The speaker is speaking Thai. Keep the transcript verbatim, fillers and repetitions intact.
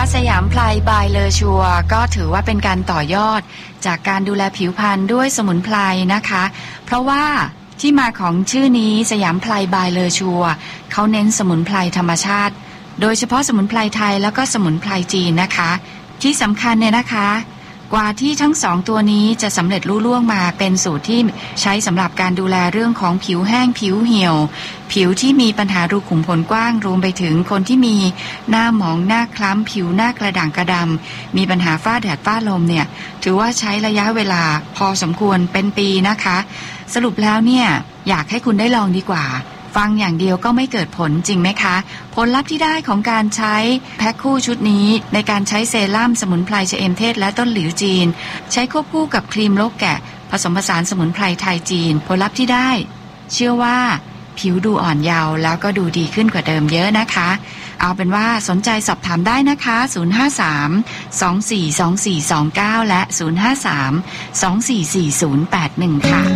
สยามไพรบายเลอชัวก็ถือว่าเป็นการต่อยอดจากการดูแลผิวพรรณด้วยสมุนไพรนะคะเพราะว่าที่มาของชื่อนี้สยามไพรบายเลอชัวเขาเน้นสมุนไพรธรรมชาติโดยเฉพาะสมุนไพรไทยแล้วก็สมุนไพรจีนนะคะที่สำคัญเนี่ยนะคะกว่าที่ทั้งสองตัวนี้จะสำเร็จลุล่วงมาเป็นสูตรที่ใช้สำหรับการดูแลเรื่องของผิวแห้งผิวเหี่ยวผิวที่มีปัญหารูขุมขนกว้างรวมไปถึงคนที่มีหน้าหมองหน้าคล้ำผิวหน้ากระด่างกระดำมีปัญหาฝ้าแดดฝ้าลมเนี่ยถือว่าใช้ระยะเวลาพอสมควรเป็นปีนะคะสรุปแล้วเนี่ยอยากให้คุณได้ลองดีกว่าฟังอย่างเดียวก็ไม่เกิดผลจริงไหมคะผลลัพธ์ที่ได้ของการใช้แพ็คคู่ชุดนี้ในการใช้เซรั่มสมุนไพรชะเอมเทศและต้นหลิวจีนใช้ควบคู่กับครีมโลกแกะผสมผสานสมุนไพรไทยจีนผลลัพธ์ที่ได้เชื่อว่าผิวดูอ่อนเยาว์แล้วก็ดูดีขึ้นกว่าเดิมเยอะนะคะเอาเป็นว่าสนใจสอบถามได้นะคะศูนย์ ห้า สาม สอง สี่ สอง สี่ สอง เก้าและศูนย์ ห้า สาม สอง สี่ สี่ ศูนย์ แปด หนึ่งค่ะ